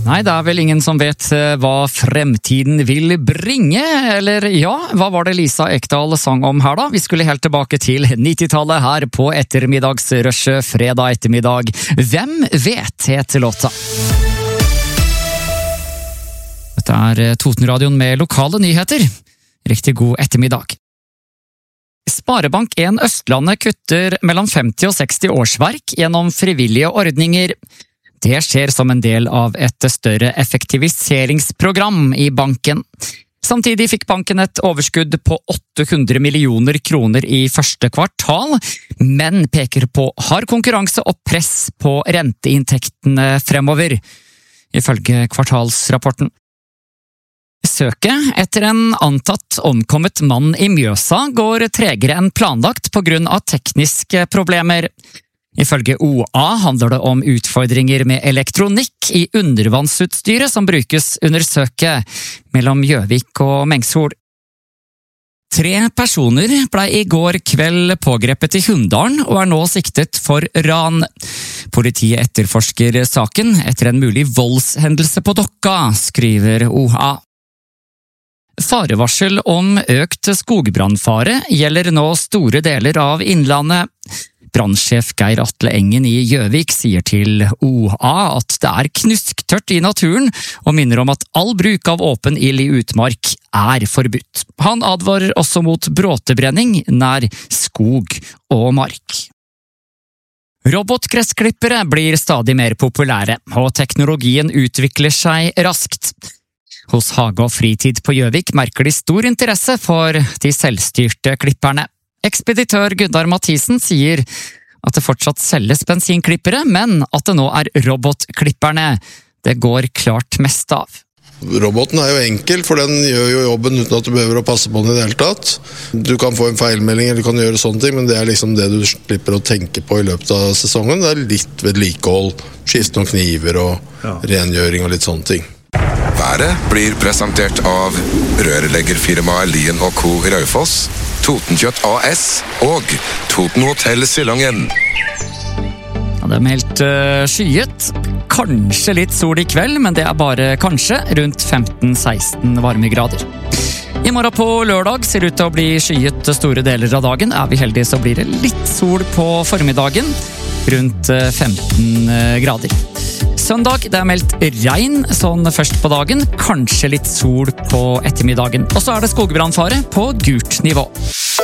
Nei, det vel ingen som vet hva fremtiden vil bringe, eller ja, hva var det Lisa Ekdahl sang om her da? Vi skulle helt tilbake til 90-tallet her på ettermiddagsrushet fredag ettermiddag. Hvem vet heter låta? Dette Totenradioen med lokale nyheter. Riktig god ettermiddag. Sparebank1 Østlandet kutter mellom 50 og 60 årsverk gjennom frivillige ordninger. Det skjer som en del av et større effektiviseringsprogram i banken. Samtidig fikk banken et overskudd på 800 millioner kroner i første kvartal, men peker på hard konkurranse og press på renteinntektene fremover, ifølge kvartalsrapporten. Søket etter en antatt omkommet mann i Mjøsa går tregere enn planlagt på grunn av tekniske problemer. Ifølge OA handler det om utfordringer med elektronikk i undervannsutstyret som brukes under søket mellom Gjøvik og Mengsol. 3 personer ble i går kveld pågrepet i Hunndalen og nå siktet for ran. Politiet etterforsker saken etter en mulig voldshendelse på Dokka, skriver OA. Farevarsel om økt skogbrannfare gjelder nå store deler av Innlandet. Brannsjef Geir Atle Engen i Gjøvik sier til OA at det knusktørt i naturen, og minner om at all bruk av åpen ild i utmark forbudt. Han advarer også mot bråtebrenning nær skog og mark. Robotgressklippere blir stadig mer populære, og teknologien utvikler seg raskt. Hos Hage og Fritid på Gjøvik merker de stor interesse for de selvstyrte klipperne. Ekspeditør Gunnar Mathisen sier at det fortsatt selges bensinklippere, men at det nå robotklipperne. Det går klart mest av. Roboten jo enkel, for den gjør jo jobben uten at du behøver å passe på den i det hele tatt. Du kan få en feilmelding, eller du kan gjøre sånne ting, men det liksom det du slipper å tenke på i løpet av sesongen. Det litt vedlikehold, skifte noen kniver og rengjøring og litt sånne ting. Været blir presentert av rørleggerfirmaet Lien & Co. i Raufoss, Totenkjøtt AS og Toten Hotel Sillangen. Ja, det meldt skyet. Kanskje litt sol i kveld, men det bare kanskje, rundt 15-16 varmegrader. I morgen på lørdag ser det ut til å bli skyet store deler av dagen. Vi heldige så blir det litt sol på formiddagen, rundt 15 grader. Søndag, det meldt regn sånn først på dagen, kanskje litt sol på ettermiddagen. Og så det skogbrannfare på gult nivå.